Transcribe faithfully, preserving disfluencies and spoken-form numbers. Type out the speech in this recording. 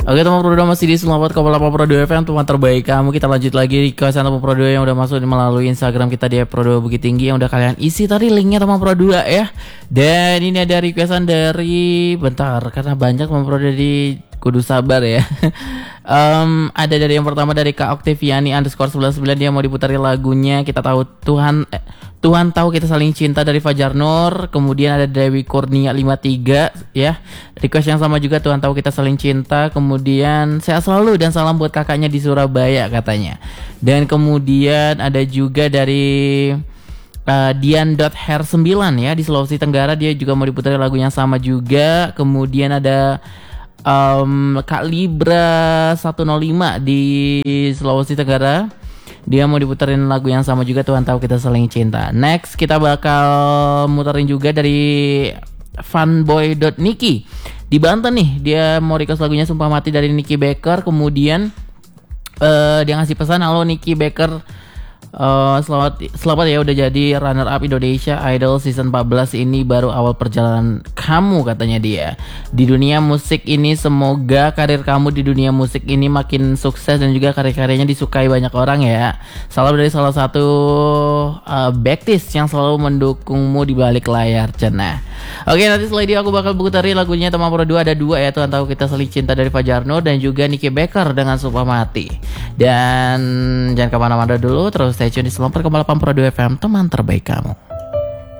Oke teman Pro dua masih di sembilan puluh empat koma delapan Pro dua F M, teman terbaik kamu. Kita lanjut lagi di kesan teman Pro dua yang udah masuk melalui Instagram kita di Pro dua Bukit Tinggi yang udah kalian isi tadi linknya teman Pro dua ya. Dan ini ada requestan dari bentar karena banyak teman Pro dua di kudu sabar ya. um, ada dari yang pertama dari Kak Oktaviani underscore sembilan sembilan, dia mau diputarin lagunya Kita Tahu Tuhan eh, Tuhan Tahu Kita Saling Cinta dari Fajar Nur. Kemudian ada Dewi Kurnia lima tiga ya, request yang sama juga, Tuhan Tahu Kita Saling Cinta. Kemudian sehat selalu dan salam buat kakaknya di Surabaya katanya. Dan kemudian ada juga dari uh, Dian.hair sembilan ya di Sulawesi Tenggara, dia juga mau diputarin lagu yang sama juga. Kemudian ada um, Kak Libra seratus lima di Sulawesi Tenggara, dia mau diputerin lagu yang sama juga, Tuhan Tahu Kita Saling Cinta. Next kita bakal muterin juga dari fanboy.niki di Banten nih, dia mau request lagunya Sumpah Mati dari Nicky Baker. Kemudian uh, dia ngasih pesan, halo Nicky Baker, Uh, selamat selamat ya udah jadi runner up Indonesia Idol season empat belas, ini baru awal perjalanan kamu katanya dia di dunia musik ini. Semoga karir kamu di dunia musik ini makin sukses dan juga karya-karyanya disukai banyak orang ya. Salam dari salah satu uh, backtis yang selalu mendukungmu di balik layar cenah. Oke, nanti setelah ini aku bakal puterin lagunya teman Pro dua, ada dua ya, Tuhan Tahu Kita Saling Cinta dari Fajar Nur dan juga Nicky Baker dengan Sumpah Mati. Dan jangan kemana-mana dulu, terus stay tune di sembilan puluh empat koma delapan Pro dua F M, teman terbaik kamu.